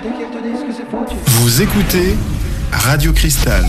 Vous écoutez Radio Cristal.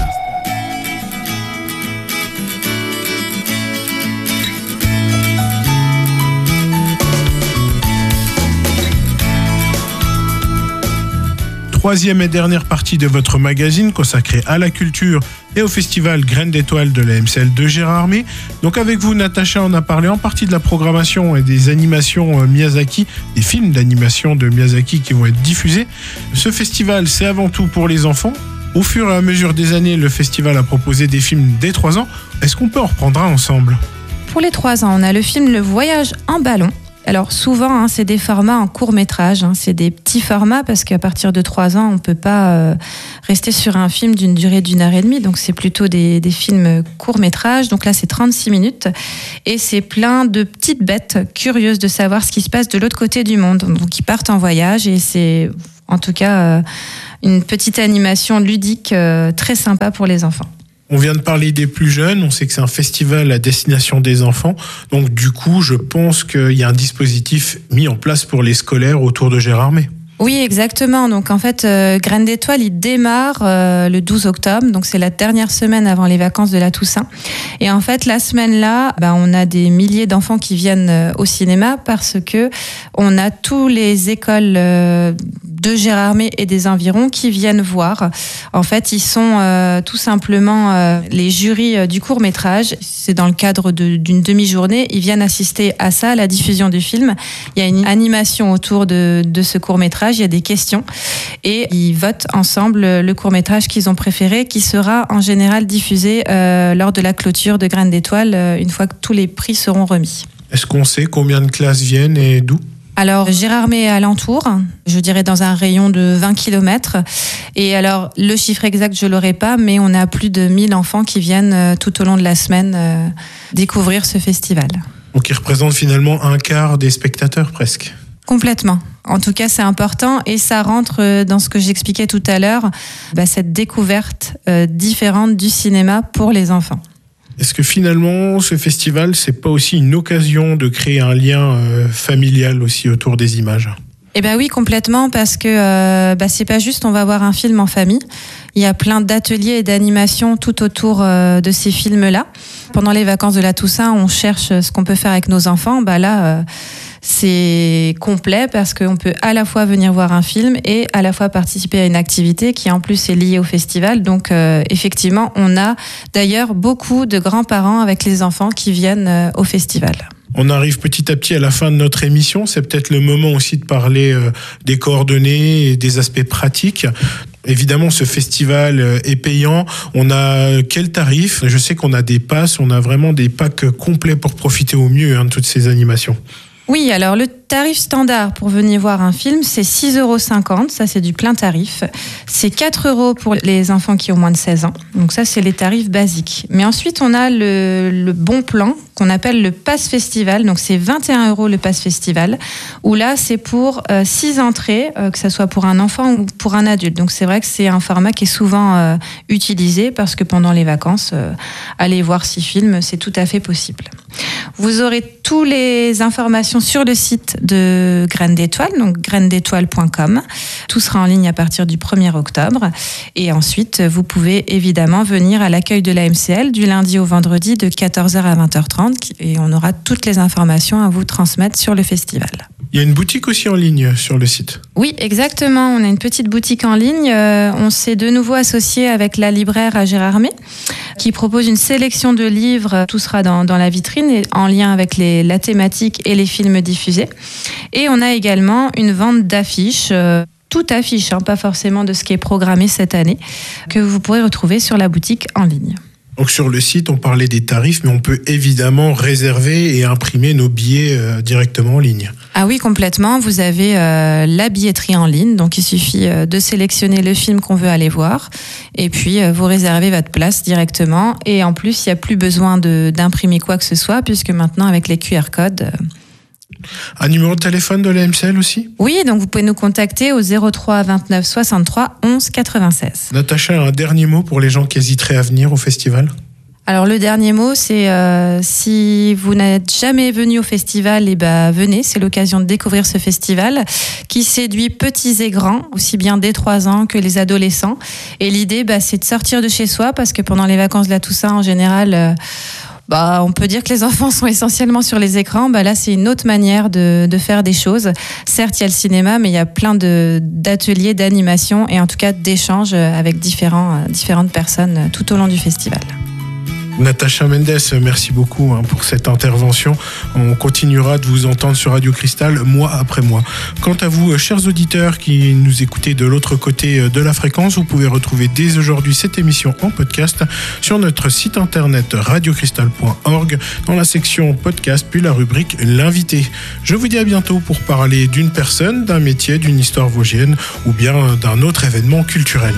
Troisième et dernière partie de votre magazine consacrée à la culture et au festival Graines d'étoiles de la MCL de Gérardmer. Donc avec vous, Natacha, on a parlé en partie de la programmation et des animations Miyazaki, des films d'animation de Miyazaki qui vont être diffusés. Ce festival, c'est avant tout pour les enfants. Au fur et à mesure des années, le festival a proposé des films dès 3 ans. Est-ce qu'on peut en reprendre un ensemble ? Pour les 3 ans, on a le film Le Voyage en ballon. Alors souvent, c'est des formats en court-métrage, c'est des petits formats parce qu'à partir de 3 ans, on ne peut pas rester sur un film d'une durée d'1h30, donc c'est plutôt des films court-métrage. Donc là, c'est 36 minutes et c'est plein de petites bêtes curieuses de savoir ce qui se passe de l'autre côté du monde. Donc ils partent en voyage et c'est en tout cas une petite animation ludique très sympa pour les enfants. On vient de parler des plus jeunes, on sait que c'est un festival à destination des enfants. Donc du coup, je pense qu'il y a un dispositif mis en place pour les scolaires autour de Gérardmer. Oui, exactement. Donc en fait, Graines d'étoiles, il démarre le 12 octobre. Donc c'est la dernière semaine avant les vacances de la Toussaint. Et en fait, la semaine-là, on a des milliers d'enfants qui viennent au cinéma parce que on a tous les écoles de Gérardmer et des environs qui viennent voir. En fait, ils sont tout simplement les jurys du court-métrage. C'est dans le cadre d'une demi-journée. Ils viennent assister à ça, à la diffusion du film. Il y a une animation autour de ce court-métrage. Il y a des questions et ils votent ensemble le court-métrage qu'ils ont préféré, qui sera en général diffusé lors de la clôture de Graines d'étoiles une fois que tous les prix seront remis. Est-ce qu'on sait combien de classes viennent et d'où ? Alors, Gérardmer est alentour, je dirais dans un rayon de 20 km. Et alors, le chiffre exact, je ne l'aurai pas, mais on a plus de 1000 enfants qui viennent tout au long de la semaine découvrir ce festival. Donc, il représente finalement un quart des spectateurs presque. Complètement. En tout cas, c'est important et ça rentre dans ce que j'expliquais tout à l'heure, cette découverte différente du cinéma pour les enfants. Est-ce que finalement, ce festival, c'est pas aussi une occasion de créer un lien familial aussi autour des images ? Eh bien oui, complètement, parce que c'est pas juste on va voir un film en famille. Il y a plein d'ateliers et d'animations tout autour de ces films-là. Pendant les vacances de la Toussaint, on cherche ce qu'on peut faire avec nos enfants. C'est complet parce qu'on peut à la fois venir voir un film et à la fois participer à une activité qui en plus est liée au festival. Donc effectivement, on a d'ailleurs beaucoup de grands-parents avec les enfants qui viennent au festival. On arrive petit à petit à la fin de notre émission. C'est peut-être le moment aussi de parler des coordonnées et des aspects pratiques. Évidemment, ce festival est payant. On a quel tarif ? Je sais qu'on a des passes, on a vraiment des packs complets pour profiter au mieux de toutes ces animations. Oui, alors le tarif standard pour venir voir un film, c'est 6,50 €, ça c'est du plein tarif. C'est 4 € pour les enfants qui ont moins de 16 ans, donc ça c'est les tarifs basiques. Mais ensuite on a le bon plan qu'on appelle le Pass Festival, donc c'est 21 € le Pass Festival, où là c'est pour 6 entrées, que ça soit pour un enfant ou pour un adulte. Donc c'est vrai que c'est un format qui est souvent utilisé parce que pendant les vacances, aller voir 6 films, c'est tout à fait possible. Vous aurez toutes les informations sur le site de Graines d'étoiles, donc grainesdétoiles.com. Tout sera en ligne à partir du 1er octobre. Et ensuite, vous pouvez évidemment venir à l'accueil de la MCL du lundi au vendredi de 14h à 20h30 et on aura toutes les informations à vous transmettre sur le festival. Il y a une boutique aussi en ligne sur le site. Oui, exactement. On a une petite boutique en ligne. On s'est de nouveau associé avec la libraire à Gérardmer qui propose une sélection de livres. Tout sera dans la vitrine et en lien avec la thématique et les films diffusés. Et on a également une vente d'affiches. Toute affiche, pas forcément de ce qui est programmé cette année, que vous pourrez retrouver sur la boutique en ligne. Donc sur le site, on parlait des tarifs, mais on peut évidemment réserver et imprimer nos billets directement en ligne. Ah oui, complètement. Vous avez la billetterie en ligne, donc il suffit de sélectionner le film qu'on veut aller voir, et puis vous réservez votre place directement. Et en plus, il n'y a plus besoin d'imprimer quoi que ce soit, puisque maintenant, avec les QR codes... Un numéro de téléphone de la MCL aussi ? Oui, donc vous pouvez nous contacter au 03 29 63 11 96. Natacha, un dernier mot pour les gens qui hésiteraient à venir au festival ? Alors le dernier mot, c'est si vous n'êtes jamais venu au festival, venez, c'est l'occasion de découvrir ce festival qui séduit petits et grands, aussi bien dès 3 ans que les adolescents. Et l'idée, c'est de sortir de chez soi parce que pendant les vacances de la Toussaint, en général, on peut dire que les enfants sont essentiellement sur les écrans. Là, c'est une autre manière de faire des choses. Certes, il y a le cinéma, mais il y a plein d'ateliers, d'animation et en tout cas d'échanges avec différentes personnes tout au long du festival. Natacha Mendes, merci beaucoup pour cette intervention. On continuera de vous entendre sur Radio Cristal mois après mois. Quant à vous, chers auditeurs qui nous écoutez de l'autre côté de la fréquence, vous pouvez retrouver dès aujourd'hui cette émission en podcast sur notre site internet radiocristal.org dans la section podcast puis la rubrique l'invité. Je vous dis à bientôt pour parler d'une personne, d'un métier, d'une histoire vosgienne ou bien d'un autre événement culturel.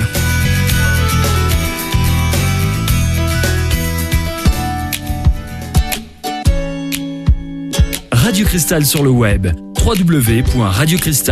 Radio Cristal sur le web, www.radiocristal.org.